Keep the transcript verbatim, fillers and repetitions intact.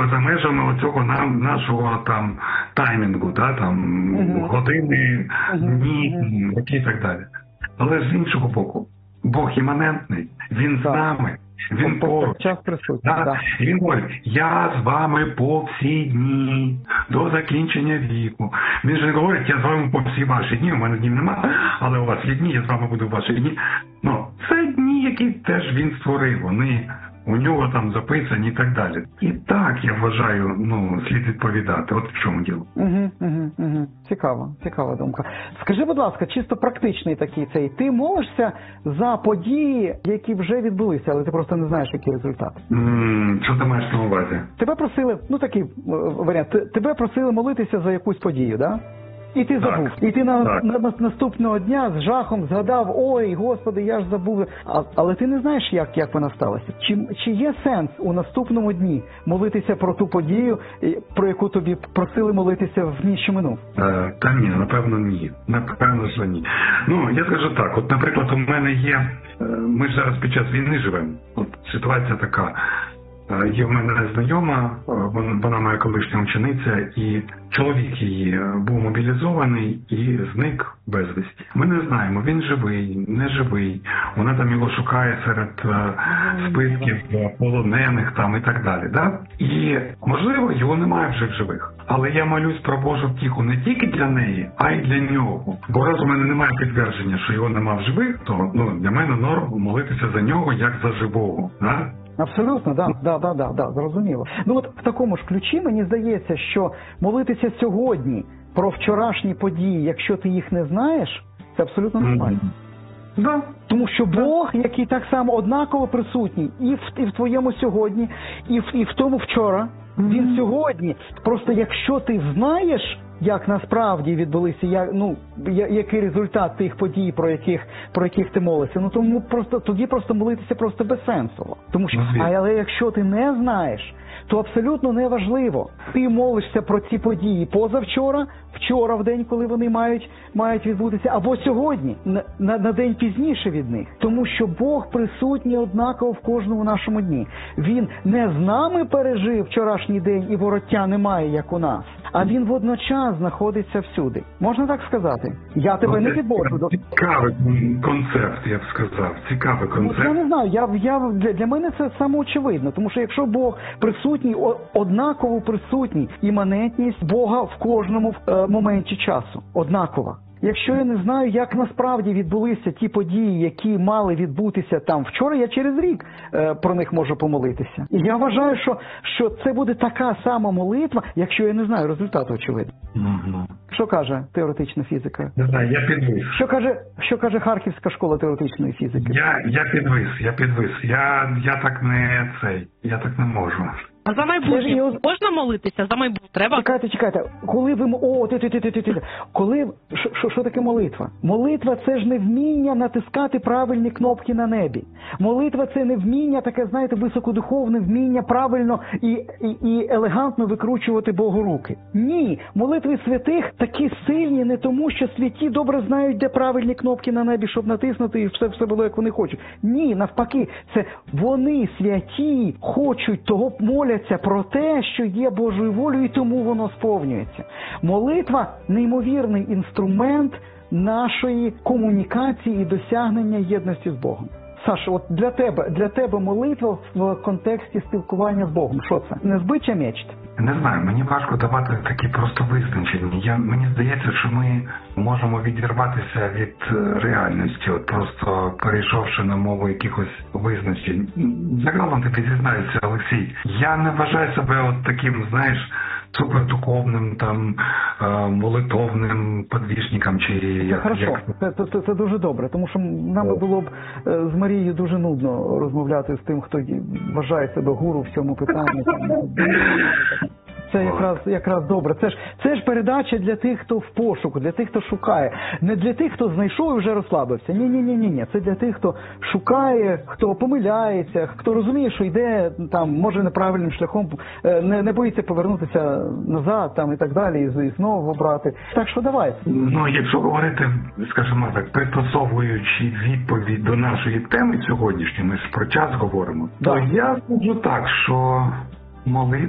за межами оцього нам нашого там таймінгу, да, там uh-huh. години, uh-huh. дні, роки і так далі. Але з іншого боку, Бог іманентний, він з нами, він поруч. Да? Да. Він говорить, я з вами по всі дні, до закінчення віку. Він же не говорить, я з вами по всі ваші дні, у мене днів немає, але у вас є дні, я з вами буду в ваші дні. Ну, це дні, які теж він створив, вони у нього там записані і так далі. І так, я вважаю, ну, слід відповідати. От в чому діло. Угу, угу, угу. Цікава, цікава думка. Скажи, будь ласка, чисто практичний такий цей. Ти молишся за події, які вже відбулися, але ти просто не знаєш, який результат. Mm, що ти маєш на увазі? Тебе просили, ну такий варіант, тебе просили молитися за якусь подію, да? І ти забув. Так, і ти на, на, на наступного дня з жахом згадав, ой, Господи, я ж забув. А, але ти не знаєш, як, як вона сталася. Чи, чи є сенс у наступному дні молитися про ту подію, про яку тобі просили молитися в ніч, що минув? Е, та ні, напевно, ні. Напевно, що ні. Ну, я скажу так, от, наприклад, у мене є, ми ж зараз під час війни живемо, от ситуація така. Є в мене знайома, вона моя колишня учениця, і чоловік її був мобілізований і зник безвісті. Ми не знаємо, він живий, не живий, вона там його шукає серед списків полонених там і так далі. Да? І, можливо, його немає вже в живих. Але я молюсь про Божу втіху не тільки для неї, а й для нього. Бо раз у мене немає підтвердження, що його немає в живих, то ну, для мене норм молитися за нього як за живого. Да? Абсолютно, да, да, да, да, да, зрозуміло. Ну от в такому ж ключі мені здається, що молитися сьогодні про вчорашні події, якщо ти їх не знаєш, це абсолютно нормально. Mm-hmm. Да. Тому що Бог, який так само однаково присутній і в, і в твоєму сьогодні, і в, і в тому вчора, mm-hmm. він сьогодні. Просто якщо ти знаєш, як насправді відбулися, як, ну, який результат тих подій, про яких, про яких ти молишся, ну тому просто тоді просто молитися просто безсенсово. Тому що, але якщо ти не знаєш, то абсолютно неважливо. Ти молишся про ці події позавчора, вчора в день, коли вони мають, мають відбутися, або сьогодні, на, на, на день пізніше від них. Тому що Бог присутній однаково в кожному нашому дні. Він не з нами пережив вчорашній день і вороття немає, як у нас, а він водночас знаходиться всюди. Можна так сказати? Я тебе ну, не підборю. Цікавий концепт, я б сказав. Цікавий концепт. Ну, я не знаю, я, я, для, для мене це самоочевидно. Тому що якщо Бог присутній, однаково присутній, іманентність Бога в кожному е, моменті часу. Однакова. Якщо я не знаю, як насправді відбулися ті події, які мали відбутися там вчора, я через рік е, про них можу помолитися. І я вважаю, що, що це буде така сама молитва, якщо я не знаю результату, очевидно. Угу. Що каже теоретична фізика? Не знаю, я підвис. Що каже, що каже Харківська школа теоретичної фізики? Я, я підвис, я підвис. Я, я так не цей, я так не можу. А за майбутнє його... можна молитися? За майбутнє треба? Чекайте, чекайте. Коли ви... О, ти, ти, ти, ти, ти, ти. Коли... Що, що таке молитва? Молитва – це ж не вміння натискати правильні кнопки на небі. Молитва – це не вміння, таке, знаєте, високодуховне вміння правильно і, і, і елегантно викручувати Богу руки. Ні. Молитви святих такі сильні не тому, що святі добре знають, де правильні кнопки на небі, щоб натиснути і все, все було, як вони хочуть. Ні, навпаки. Це вони, святі, хочуть того моля про те, що є Божою волею, і тому воно сповнюється. Молитва – неймовірний інструмент нашої комунікації і досягнення єдності з Богом. Саша, от для тебе, для тебе молитва в контексті спілкування з Богом, що це? Не збича мечт? Не знаю, мені важко давати такі просто визначення. Я, мені здається, що ми можемо відірватися від реальності, от просто перейшовши на мову якихось визначень. Загалом тобі зізнаюся, Олексій, я не вважаю себе от таким, знаєш, супердуховним, там, молитовним подвижником, чи як... Хорошо, як... Це, це, це дуже добре, тому що нам було б з Марією дуже нудно розмовляти з тим, хто вважає себе гуру в цьому питанні. Це якраз, якраз добре. Це ж, це ж передача для тих, хто в пошуку, для тих, хто шукає. Не для тих, хто знайшов і вже розслабився. Ні-ні-ні-ні. Це для тих, хто шукає, хто помиляється, хто розуміє, що йде, там, може, неправильним шляхом, не, не боїться повернутися назад, там, і так далі, і, і знову обрати. Так що давай. Ну, якщо говорити, скажімо так, пристосовуючи відповідь до нашої теми сьогоднішньої, ми ж про час говоримо, да. то я скажу так, що молитва